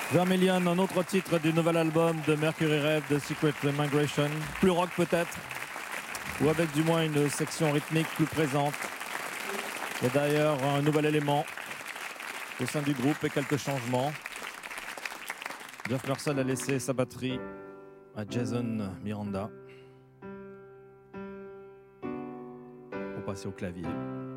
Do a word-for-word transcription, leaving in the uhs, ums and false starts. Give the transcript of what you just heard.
Vermilion, un autre titre du nouvel album de Mercury Rev, The Secret Migration. Plus rock peut-être, ou avec du moins une section rythmique plus présente. Il y a d'ailleurs un nouvel élément au sein du groupe et quelques changements. Jeff Mercer a laissé sa batterie à Jason Miranda pour passer au clavier.